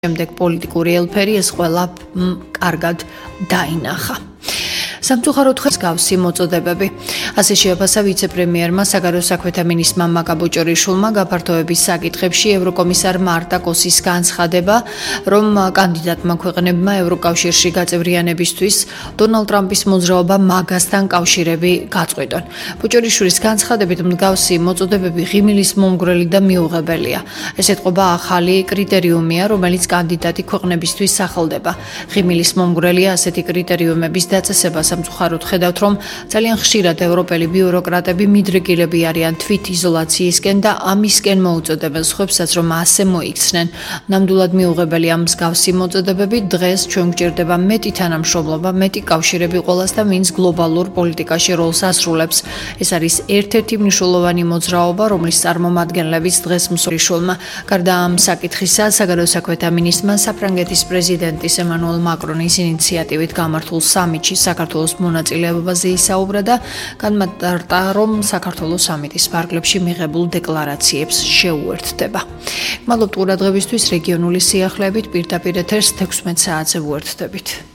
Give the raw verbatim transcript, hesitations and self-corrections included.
შემდეგ პოლიტიკური ელფერი ეს ყველა კარგად დაინახა. სამწუხაროდ მსგავსი მოწოდებები. ასე შეაფასა ვიცე-პრემიერმა საგარეო საქმეთა მინისტრმა მაგა ბოჭორიშვილმა გაფართოების საკითხებში ევროკომისარ მარტა კოსის განცხადება, რომ კანდიდატმა ქვეყნებმა ევროკავშირში გაწევრიანებისთვის დონალდ ტრამპის მოძრაობა მაგასთან კავშირები გაწყვიტონ. ბოჭორიშვილის განცხადებით მსგავსი მოწოდებები ღიმილის მომგვრელი და მიუღებელია. ეს ეთყობა ახალი კრიტერიუმია, რომელიც კანდიდატი ქვეყნებისთვის სახელდება. ღიმილის მომგვრელია ასეთი კრიტერიუმების დაწესება. სამწუხაროდ ხედავთ, რომ ძალიან ხშირად ევროპელი ბიუროკრატები მიდრეკილები არიან თვით იზოლაციისკენ და ამისკენ მოუწოდებენ სხვებსაც, რომ ასე მოიქცნენ. ნამდვილად მიუღებელია მსგავსი მოწოდებები. დღეს ჩვენ გვჭირდება მეტი თანამშრომლობა, მეტი კავშირები ყველასთან, ვინც გლობალურ პოლიტიკაში როლს ასრულებს. ეს არის ერთ-ერთი მნიშვნელოვანი მოძრაობა, რომლის წარმომადგენლებიც დღეს მსურიშულმა. გარდა ამ საკითხისა, საგარეო საქმეთა მინისტრმა საფრანგეთის პრეზიდენტის ემანუელ მაკრონის ინიციატივით გამართულ სამიტში საქართველოს მონაწილეობაზე ისაუბრა და განმარტა, რომ საქართველოს სამიტის ფარგლებში მიღებულ დეკლარაციებს შეუერთდება. მადლობთ ყურადღებისთვის. რეგიონული სიახლეებით პირდაპირ ეთერს თექვსმეტ საათზე ვუერთდებით.